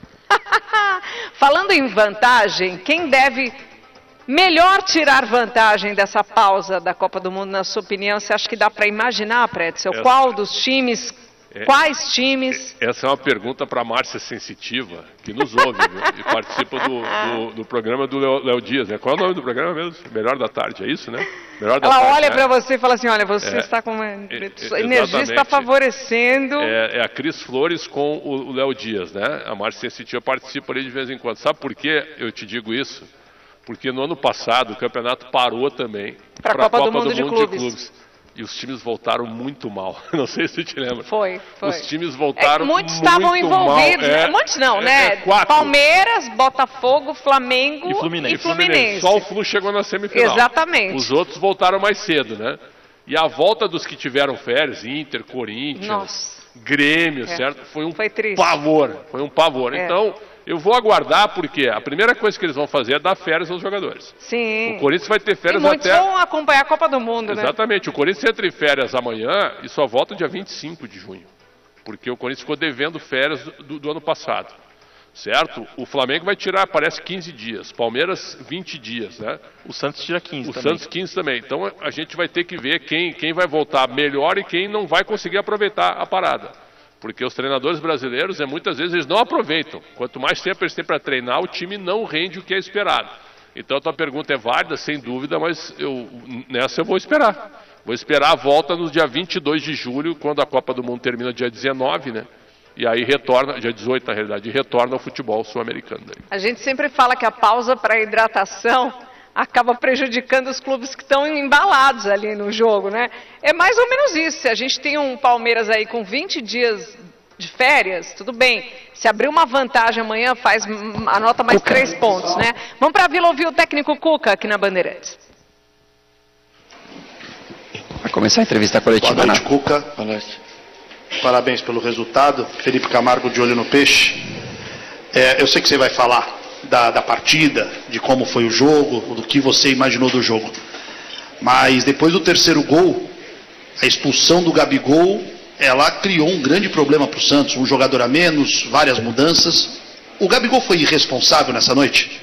Falando em vantagem, quem deve melhor tirar vantagem dessa pausa da Copa do Mundo, na sua opinião? Você acha que dá para imaginar, Pretzel? Essa- Qual dos times, É- quais times? Essa é uma pergunta para a Márcia Sensitiva, que nos ouve, viu? E participa do, do, do programa do Léo Léo Dias, né? Qual é o nome do programa mesmo? Melhor da Tarde, é isso, né? Melhor da Ela Tarde, olha né? para você e fala assim, olha, você É, está com uma... é, sua energia está exatamente. favorecendo... É, é a Cris Flores com o o Léo Dias, né? A Márcia Sensitiva participa ali de vez em quando. Sabe por que eu te digo isso? Porque no ano passado o campeonato parou também Pra pra Copa do Mundo de Clubes. E os times voltaram muito mal. Não sei se você te lembra. Foi, foi. Os times É, voltaram muitos muito estavam mal. envolvidos, É, né? Muitos não, é, né? é, quatro. Palmeiras, Botafogo, Flamengo E Fluminense. e Fluminense. Só o Flu chegou na semifinal. Exatamente. Os outros voltaram mais cedo, né? E a volta dos que tiveram férias, Inter, Corinthians, Nossa. Grêmio, É. certo? Foi um Foi triste. pavor. Foi um pavor. É. Então, eu vou aguardar, porque a primeira coisa que eles vão fazer é dar férias aos jogadores. Sim. O Corinthians vai ter E férias muitos até... vão acompanhar a Copa do Mundo, né? Exatamente. O Corinthians entra em férias amanhã e só volta dia vinte e cinco de junho. Porque o Corinthians ficou devendo férias do, do ano passado. Certo? O Flamengo vai tirar, parece, quinze dias. Palmeiras, vinte dias, né? O Santos tira quinze O também. Santos, quinze também. Então a gente vai ter que ver quem, quem vai voltar melhor e quem não vai conseguir aproveitar a parada. Porque os treinadores brasileiros, é, muitas vezes, eles não aproveitam. Quanto mais tempo eles têm para treinar, o time não rende o que é esperado. Então a tua pergunta é válida, sem dúvida, mas eu, nessa eu vou esperar. Vou esperar a volta no dia vinte e dois de julho, quando a Copa do Mundo termina dia dezenove, né? e aí retorna, dia dezoito na realidade, retorna ao futebol sul-americano. A gente sempre fala que a pausa para hidratação acaba prejudicando os clubes que estão embalados ali no jogo, né? É mais ou menos isso. Se a gente tem um Palmeiras aí com vinte dias de férias, tudo bem. Se abrir uma vantagem amanhã, faz, anota mais Cuca. três pontos, né? Vamos para a Vila ouvir o técnico Cuca aqui na Bandeirantes. Vai começar a entrevista coletiva. Boa noite, Cuca. Boa noite. Parabéns pelo resultado. Felipe Camargo de olho no peixe. É, eu sei que você vai falar da, da partida, de como foi o jogo, do que você imaginou do jogo. Mas depois do terceiro gol, a expulsão do Gabigol, ela criou um grande problema para o Santos. Um jogador a menos, várias mudanças. O Gabigol foi irresponsável nessa noite?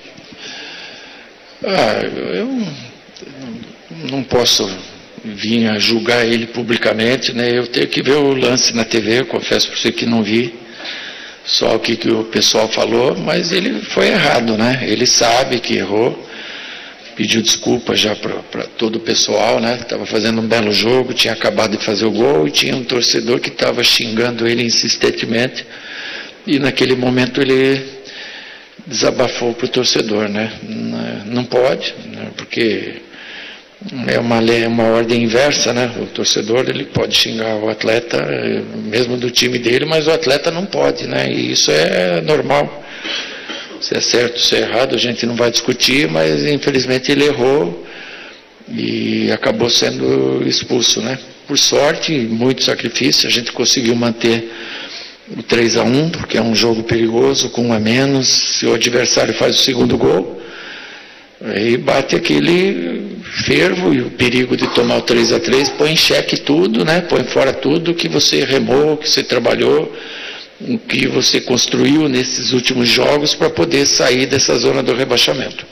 Ah, eu não posso vir a julgar ele publicamente, né? Eu tenho que ver o lance na T V, eu confesso para você que não vi só o que, que o pessoal falou, mas ele foi errado, né? Ele sabe que errou, pediu desculpa já para todo o pessoal, né? Estava fazendo um belo jogo, tinha acabado de fazer o gol e tinha um torcedor que estava xingando ele insistentemente e naquele momento ele desabafou para o torcedor, né? Não pode, né? Porque é uma lei, uma ordem inversa, né? O torcedor ele pode xingar o atleta, mesmo do time dele, mas o atleta não pode, né? E isso é normal. Se é certo, se é errado, a gente não vai discutir, mas infelizmente ele errou e acabou sendo expulso, né? Por sorte, muito sacrifício, a gente conseguiu manter o três a um, porque é um jogo perigoso, com um a menos. Se o adversário faz o segundo gol, aí bate aquele fervo e o perigo de tomar o três a três, põe em xeque tudo, né? Põe fora tudo que você remou, que você trabalhou, o que você construiu nesses últimos jogos para poder sair dessa zona do rebaixamento.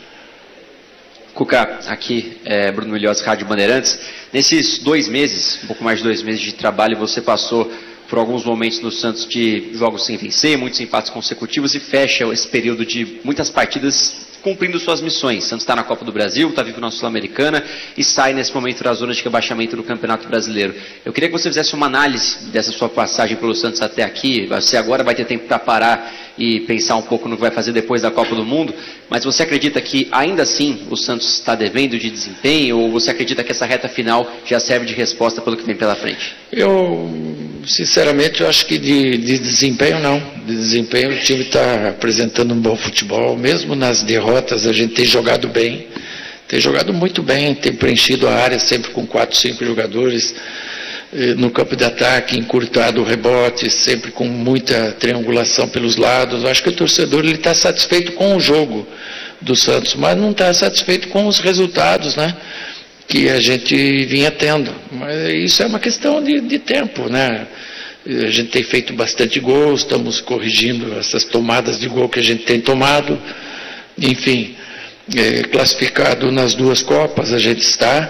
Cuca, aqui é Bruno Milhões, Rádio Bandeirantes. Nesses dois meses, um pouco mais de dois meses de trabalho, você passou por alguns momentos no Santos de jogos sem vencer, muitos empates consecutivos e fecha esse período de muitas partidas cumprindo suas missões. Santos está na Copa do Brasil, está vivo na Sul-Americana e sai nesse momento da zona de rebaixamento do Campeonato Brasileiro. Eu queria que você fizesse uma análise dessa sua passagem pelo Santos até aqui. Você agora vai ter tempo para parar e pensar um pouco no que vai fazer depois da Copa do Mundo, mas você acredita que ainda assim o Santos está devendo de desempenho ou você acredita que essa reta final já serve de resposta pelo que vem pela frente? Eu, sinceramente, eu acho que de, de desempenho não. De desempenho o time está apresentando um bom futebol, mesmo nas derrotas a gente tem jogado bem, tem jogado muito bem, tem preenchido a área sempre com quatro, cinco jogadores no campo de ataque, encurtado o rebote, sempre com muita triangulação pelos lados. Eu acho que o torcedor ele está satisfeito com o jogo do Santos, mas não está satisfeito com os resultados, né, que a gente vinha tendo. Mas isso é uma questão de, de tempo, né? A gente tem feito bastante gols, estamos corrigindo essas tomadas de gol que a gente tem tomado. Enfim, é, classificado nas duas Copas a gente está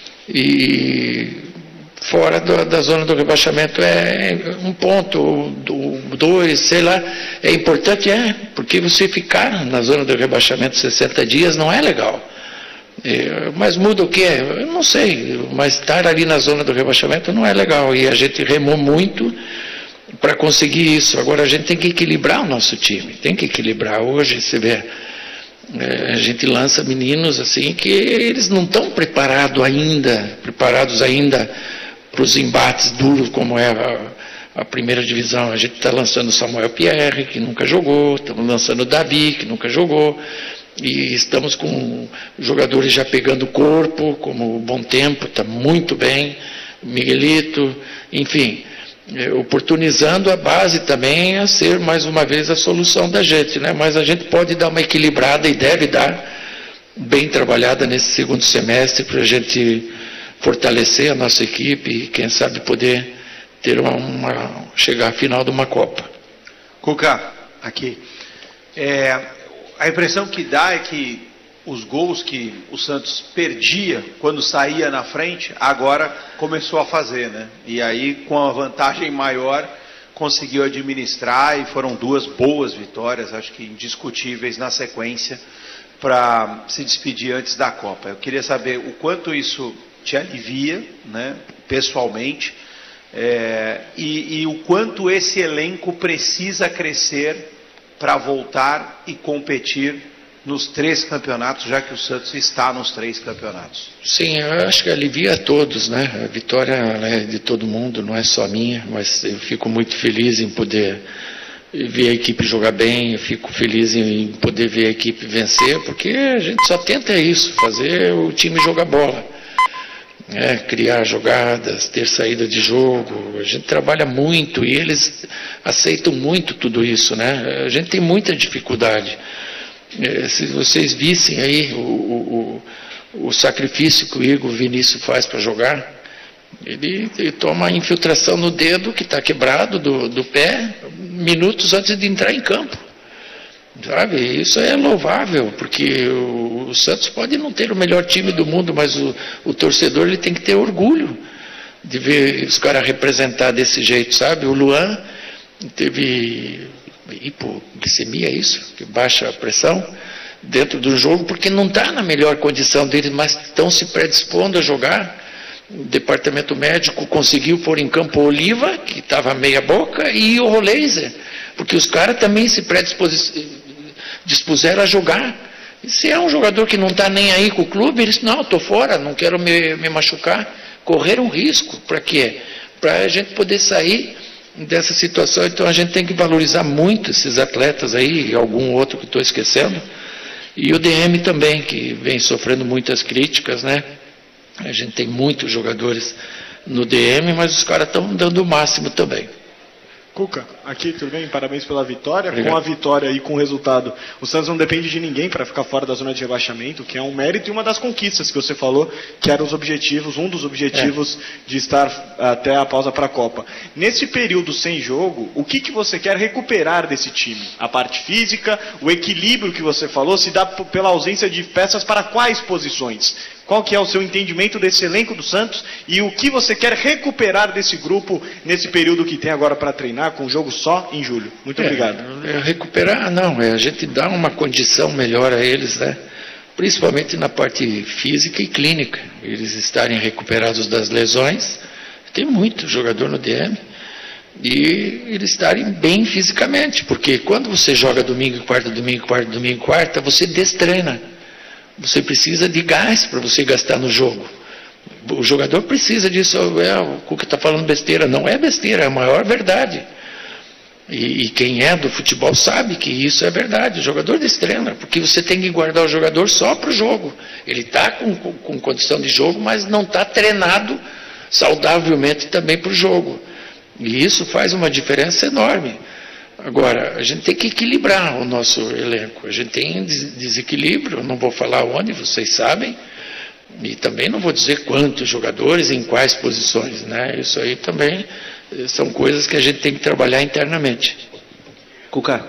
e fora do, da zona do rebaixamento é um ponto, dois, sei lá. É importante, é, porque você ficar na zona do rebaixamento sessenta dias não é legal. É, mas muda o que? Eu não sei, mas estar ali na zona do rebaixamento não é legal. E a gente remou muito para conseguir isso. Agora a gente tem que equilibrar o nosso time, tem que equilibrar. Hoje você vê, é, a gente lança meninos assim que eles não estão preparados ainda, preparados ainda para os embates duros como é a, a primeira divisão. A gente está lançando o Samuel Pierre, que nunca jogou, estamos lançando o Davi, que nunca jogou, e estamos com jogadores já pegando corpo, como o Bom Tempo, está muito bem, o Miguelito, enfim, é, oportunizando a base também a ser mais uma vez a solução da gente, né? Mas a gente pode dar uma equilibrada e deve dar bem trabalhada nesse segundo semestre para a gente fortalecer a nossa equipe e quem sabe poder ter uma, uma chegar à final de uma Copa. Cuca, aqui. É, a impressão que dá é que os gols que o Santos perdia quando saía na frente, agora começou a fazer, né? E aí, com a vantagem maior, conseguiu administrar e foram duas boas vitórias, acho que indiscutíveis na sequência, para se despedir antes da Copa. Eu queria saber o quanto isso te alivia, né, pessoalmente, É, e, e o quanto esse elenco precisa crescer para voltar e competir nos três campeonatos, já que o Santos está nos três campeonatos. Sim, eu acho que alivia a todos, né? A vitória é de todo mundo, não é só minha, mas eu fico muito feliz em poder ver a equipe jogar bem, eu fico feliz em poder ver a equipe vencer, porque a gente só tenta isso, fazer o time jogar bola, né? Criar jogadas, ter saída de jogo. A gente trabalha muito e eles aceitam muito tudo isso, né? A gente tem muita dificuldade. Se vocês vissem aí o, o, o sacrifício que o Igor Vinícius faz para jogar, ele, ele toma a infiltração no dedo que está quebrado do, do pé minutos antes de entrar em campo, sabe? Isso é louvável, porque o, o Santos pode não ter o melhor time do mundo, mas o, o torcedor ele tem que ter orgulho de ver os caras representar desse jeito, sabe? O Luan teve hipoglicemia, é isso? Que baixa a pressão dentro do jogo, porque não está na melhor condição dele, mas estão se predispondo a jogar. O departamento médico conseguiu pôr em campo o Oliva, que estava meia boca, e o Roleiser, porque os caras também se predispuseram a jogar. E se é um jogador que não está nem aí com o clube, ele diz, não, estou fora, não quero me, me machucar. Correr um risco, para quê? Para a gente poder sair dessa situação. Então a gente tem que valorizar muito esses atletas aí, e algum outro que estou esquecendo, e o D M também, que vem sofrendo muitas críticas, né? A gente tem muitos jogadores no D M, mas os caras estão dando o máximo também. Cuca, aqui, tudo bem? Parabéns pela vitória. Obrigado. Com a vitória e com o resultado, o Santos não depende de ninguém para ficar fora da zona de rebaixamento, que é um mérito e uma das conquistas que você falou, que eram os objetivos, um dos objetivos é. de estar até a pausa para a Copa. Nesse período sem jogo, o que, que você quer recuperar desse time? A parte física, o equilíbrio que você falou, se dá pela ausência de peças para quais posições? Qual que é o seu entendimento desse elenco do Santos e o que você quer recuperar desse grupo nesse período que tem agora para treinar, com o jogo só em julho? Muito é, obrigado. É recuperar, não, é a gente dar uma condição melhor a eles, né? Principalmente na parte física e clínica. Eles estarem recuperados das lesões. Tem muito jogador no D M. E eles estarem bem fisicamente, porque quando você joga domingo, quarta, domingo, quarta, domingo, quarta, você destreina. Você precisa de gás para você gastar no jogo. O jogador precisa disso. É, o Cuca está falando besteira. Não é besteira, é a maior verdade. E, e quem é do futebol sabe que isso é verdade. O jogador destreina, porque você tem que guardar o jogador só para o jogo. Ele está com, com, com condição de jogo, mas não está treinado saudavelmente também para o jogo. E isso faz uma diferença enorme. Agora, a gente tem que equilibrar o nosso elenco. A gente tem desequilíbrio, não vou falar onde, vocês sabem, e também não vou dizer quantos jogadores, em quais posições, né? Isso aí também são coisas que a gente tem que trabalhar internamente. Cuca,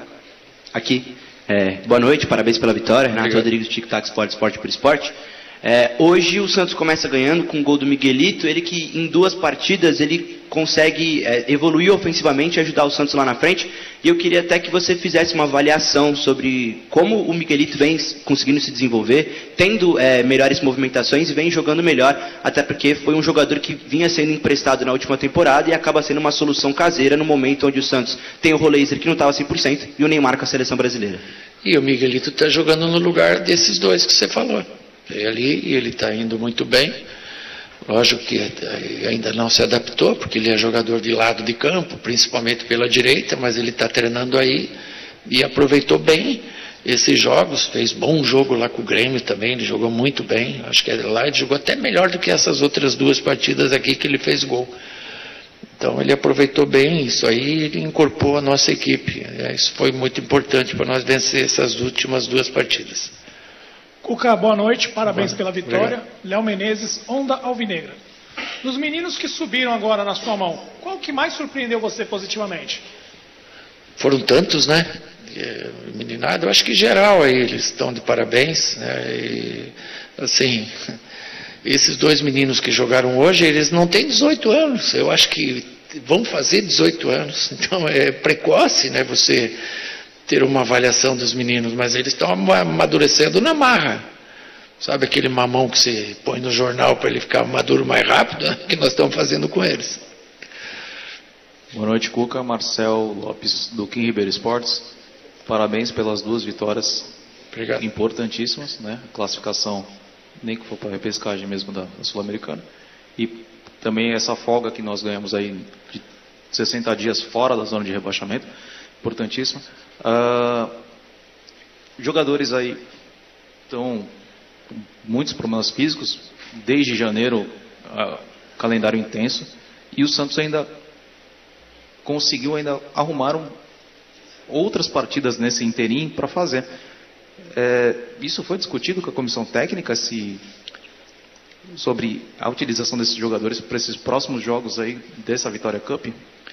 aqui. É, boa noite, parabéns pela vitória. Renato Rodrigues, Tic Tac Esporte, Esporte por Esporte. É, hoje o Santos começa ganhando com o gol do Miguelito, ele que em duas partidas ele consegue é, evoluir ofensivamente e ajudar o Santos lá na frente. E eu queria até que você fizesse uma avaliação sobre como o Miguelito vem conseguindo se desenvolver, tendo é, melhores movimentações e vem jogando melhor, até porque foi um jogador que vinha sendo emprestado na última temporada e acaba sendo uma solução caseira no momento onde o Santos tem o Roleiser que não estava cem por cento e o Neymar com a seleção brasileira. E o Miguelito está jogando no lugar desses dois que você falou. Ali, ele está indo muito bem. Lógico que ainda não se adaptou, porque ele é jogador de lado de campo, principalmente pela direita, mas ele está treinando aí e aproveitou bem esses jogos. Fez bom jogo lá com o Grêmio também, ele jogou muito bem. Acho que lá ele jogou até melhor do que essas outras duas partidas aqui que ele fez gol. Então ele aproveitou bem isso aí, ele incorporou a nossa equipe. Isso foi muito importante para nós vencer essas últimas duas partidas. Cuca, boa noite, parabéns pela vitória. Léo Menezes, Onda Alvinegra. Dos meninos que subiram agora na sua mão, qual que mais surpreendeu você positivamente? Foram tantos, né? Meninado, eu acho que geral aí, eles estão de parabéns, né? E, assim, esses dois meninos que jogaram hoje, eles não têm dezoito anos, eu acho que vão fazer dezoito anos, então é precoce, né? Você ter uma avaliação dos meninos, mas eles estão amadurecendo na marra. Sabe aquele mamão que você põe no jornal para ele ficar maduro mais rápido? Que nós estamos fazendo com eles. Boa noite, Cuca. Marcel Lopes, do Kim Ribeiro Esportes. Parabéns pelas duas vitórias. Obrigado. Importantíssimas, né? Classificação, nem que for para a repescagem mesmo da, da Sul-Americana. E também essa folga que nós ganhamos aí de sessenta dias fora da zona de rebaixamento. Importantíssima. Uh, jogadores aí estão com muitos problemas físicos. Desde janeiro, uh, calendário intenso. E o Santos ainda conseguiu ainda arrumar um, outras partidas nesse interim para fazer. É, isso foi discutido com a comissão técnica se, sobre a utilização desses jogadores para esses próximos jogos aí dessa Vitória Cup?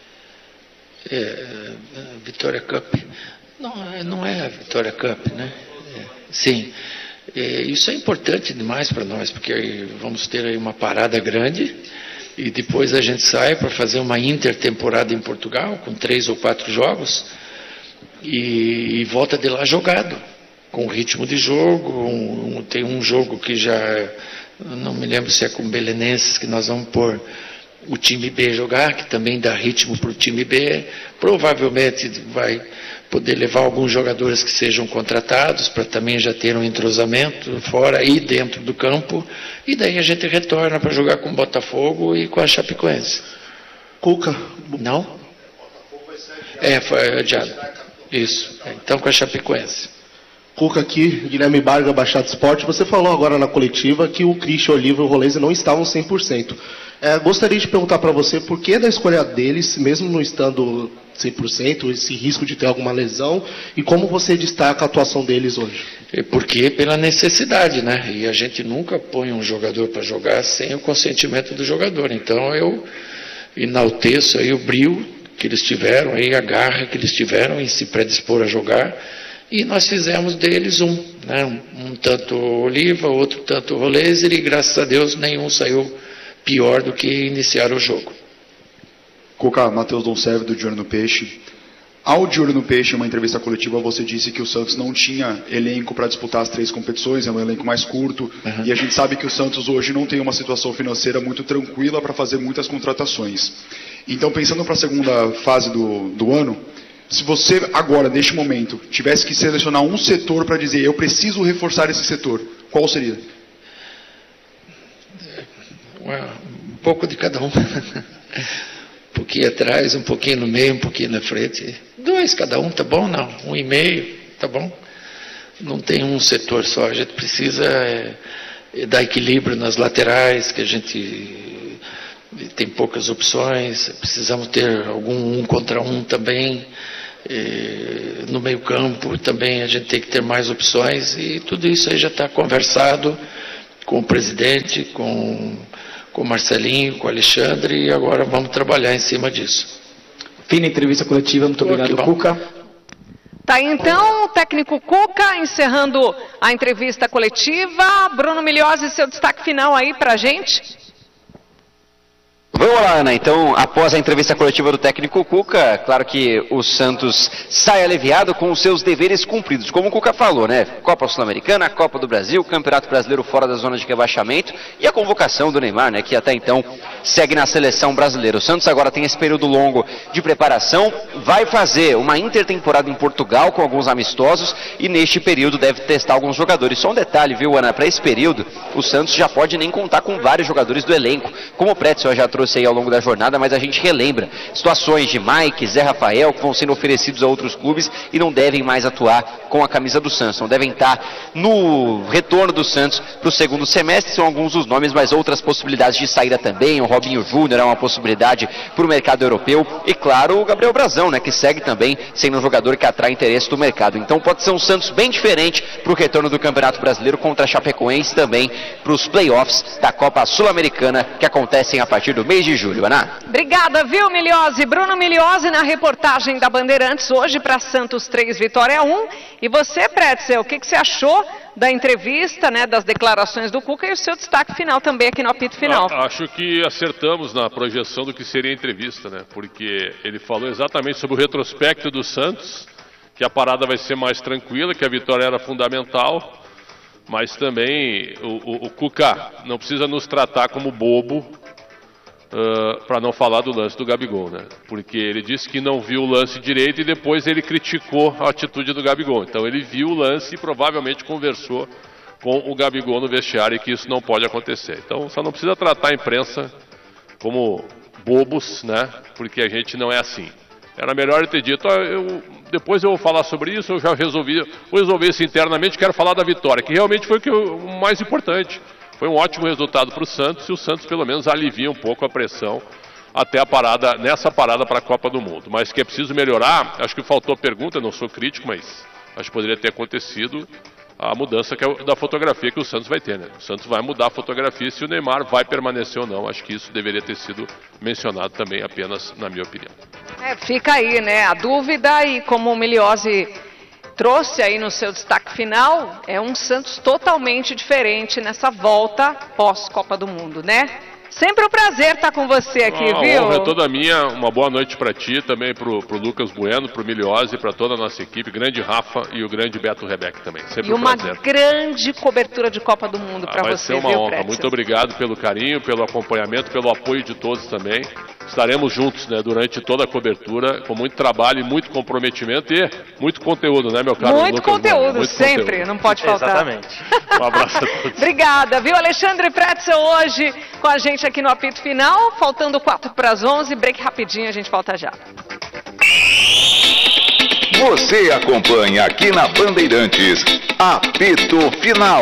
É, a Vitória Cup não, não é a Vitória Cup, né? É, sim, é, isso é importante demais para nós, porque vamos ter aí uma parada grande e depois a gente sai para fazer uma intertemporada em Portugal com três ou quatro jogos e, e volta de lá jogado, com ritmo de jogo. Um, um, tem um jogo que já, não me lembro se é com o Belenenses, que nós vamos pôr o time B jogar, que também dá ritmo para o time B. Provavelmente vai poder levar alguns jogadores que sejam contratados para também já ter um entrosamento fora e dentro do campo, e daí a gente retorna para jogar com o Botafogo e com a Chapecoense. Cuca? Não? É, foi adiado. Isso, então com a Chapecoense. Cuca aqui, Guilherme Barga, Baixada Esporte. Você falou agora na coletiva que o Christian Oliva e o Roleze não estavam cem por cento. É, gostaria de perguntar para você por que da escolha deles, mesmo não estando cem por cento, esse risco de ter alguma lesão, e como você destaca a atuação deles hoje? É porque pela necessidade, né? E a gente nunca põe um jogador para jogar sem o consentimento do jogador. Então eu enalteço aí o brio que eles tiveram, aí a garra que eles tiveram em se predispor a jogar, e nós fizemos deles um, né? um, um tanto Oliva, outro tanto Rolezer, e graças a Deus nenhum saiu pior do que iniciar o jogo. Cuca, Matheus Donserve, do De Olho no Peixe. Ao De Olho no Peixe, em uma entrevista coletiva, você disse que o Santos não tinha elenco para disputar as três competições, é um elenco mais curto, uhum. E a gente sabe que o Santos hoje não tem uma situação financeira muito tranquila para fazer muitas contratações. Então, pensando para a segunda fase do, do ano, se você agora, neste momento, tivesse que selecionar um setor para dizer, eu preciso reforçar esse setor, qual seria? Um pouco de cada um. Um pouquinho atrás, um pouquinho no meio, um pouquinho na frente. Dois cada um, tá bom? Não, um e meio, tá bom? Não tem um setor só. A gente precisa é, é dar equilíbrio nas laterais, que a gente tem poucas opções. Precisamos ter algum um contra um também. É, no meio campo também a gente tem que ter mais opções. E tudo isso aí já está conversado com o presidente, com... com o Marcelinho, com o Alexandre, e agora vamos trabalhar em cima disso. Fim da entrevista coletiva, muito obrigado, Cuca. Tá aí então, o técnico Cuca encerrando a entrevista coletiva. Bruno Milhozzi, seu destaque final aí pra gente. Vamos lá, Ana. Então, após a entrevista coletiva do técnico Cuca, claro que o Santos sai aliviado com os seus deveres cumpridos. Como o Cuca falou, né? Copa Sul-Americana, Copa do Brasil, Campeonato Brasileiro fora da zona de rebaixamento e a convocação do Neymar, né? Que até então segue na seleção brasileira. O Santos agora tem esse período longo de preparação, vai fazer uma intertemporada em Portugal com alguns amistosos e neste período deve testar alguns jogadores. Só um detalhe, viu, Ana? Para esse período, o Santos já pode nem contar com vários jogadores do elenco, como o Pretzel já trouxe aí ao longo da jornada, mas a gente relembra situações de Mike, Zé Rafael, que vão sendo oferecidos a outros clubes e não devem mais atuar com a camisa do Santos, não devem estar no retorno do Santos para o segundo semestre. São alguns dos nomes, mas outras possibilidades de saída também. O Robinho Júnior é uma possibilidade para o mercado europeu e claro o Gabriel Brazão, né, que segue também sendo um jogador que atrai interesse do mercado. Então pode ser um Santos bem diferente para o retorno do Campeonato Brasileiro contra a Chapecoense, também para os playoffs da Copa Sul-Americana que acontecem a partir do mês de julho. Ana? Obrigada, viu, Milhozzi? Bruno Milhozzi na reportagem da Bandeirantes hoje para Santos três, Vitória um. E você, Pretzel, o que, que você achou da entrevista, né, das declarações do Cuca e o seu destaque final também aqui no apito final? Ah, acho que acertamos na projeção do que seria a entrevista, né? Porque ele falou exatamente sobre o retrospecto do Santos, que a parada vai ser mais tranquila, que a vitória era fundamental, mas também o, o, o Cuca não precisa nos tratar como bobo, uh, para não falar do lance do Gabigol, né? Porque ele disse que não viu o lance direito e depois ele criticou a atitude do Gabigol. Então ele viu o lance e provavelmente conversou com o Gabigol no vestiário e que isso não pode acontecer. Então só não precisa tratar a imprensa como bobos, né? Porque a gente não é assim. Era melhor ele ter dito, ah, eu, depois eu vou falar sobre isso, eu já resolvi, vou resolver isso internamente, quero falar da vitória, que realmente foi o, que eu, o mais importante. Foi um ótimo resultado para o Santos e o Santos pelo menos alivia um pouco a pressão até a parada, nessa parada para a Copa do Mundo. Mas que é preciso melhorar, acho que faltou pergunta, não sou crítico, mas acho que poderia ter acontecido a mudança que é da fotografia que o Santos vai ter, né? O Santos vai mudar a fotografia, se o Neymar vai permanecer ou não. Acho que isso deveria ter sido mencionado também, apenas na minha opinião. É, fica aí, né, a dúvida, e como o Miliose trouxe aí no seu destaque final, é um Santos totalmente diferente nessa volta pós-Copa do Mundo, né? Sempre um prazer estar com você aqui, ah, viu? A honra é toda minha, uma boa noite para ti, também pro, pro Lucas Bueno, pro Miliose, para toda a nossa equipe, grande Rafa e o grande Beto Rebeck também. Sempre e um uma prazer. grande cobertura de Copa do Mundo ah, para vai você, ser uma viu, honra. Pretzel? Muito obrigado pelo carinho, pelo acompanhamento, pelo apoio de todos também. Estaremos juntos, né, durante toda a cobertura, com muito trabalho e muito comprometimento e muito conteúdo, né, meu caro Muito Lucas conteúdo, Bueno? Muito sempre, conteúdo. não pode faltar. Exatamente. Um abraço a todos. Obrigada, viu? Alexandre Pretzel hoje com a gente aqui no apito final, faltando quatro para as onze, break rapidinho, a gente volta já. Você acompanha aqui na Bandeirantes, apito final.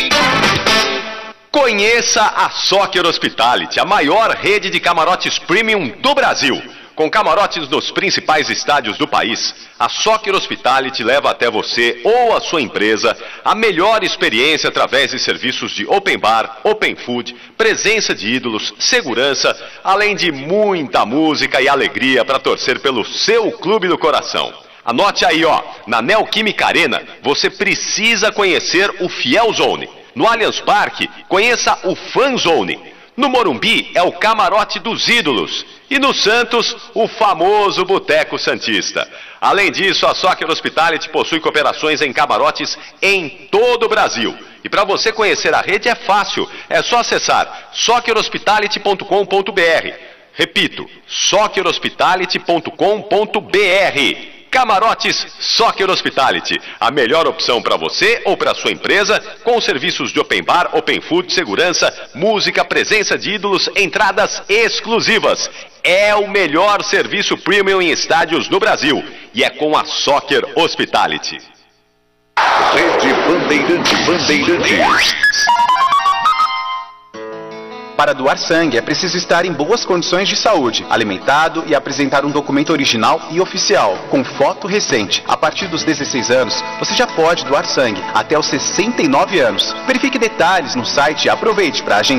Conheça a Soccer Hospitality, a maior rede de camarotes premium do Brasil. Com camarotes nos principais estádios do país, a Soccer Hospitality leva até você ou a sua empresa a melhor experiência através de serviços de open bar, open food, presença de ídolos, segurança, além de muita música e alegria para torcer pelo seu clube do coração. Anote aí, ó, na Neoquímica Arena você precisa conhecer o Fiel Zone. No Allianz Parque, conheça o Fan Zone. No Morumbi é o Camarote dos Ídolos. E no Santos, o famoso Boteco Santista. Além disso, a Soccer Hospitality possui cooperações em camarotes em todo o Brasil. E para você conhecer a rede é fácil, é só acessar soccer hospitality ponto com ponto br. Repito, soccer hospitality ponto com ponto br. Camarotes Soccer Hospitality, a melhor opção para você ou para sua empresa, com serviços de open bar, open food, segurança, música, presença de ídolos, entradas exclusivas. É o melhor serviço premium em estádios no Brasil e é com a Soccer Hospitality. Rede Bandeirante Bandeirantes. Para doar sangue é preciso estar em boas condições de saúde, alimentado e apresentar um documento original e oficial, com foto recente. A partir dos dezesseis anos, você já pode doar sangue, até os sessenta e nove anos. Verifique detalhes no site e aproveite para agendar.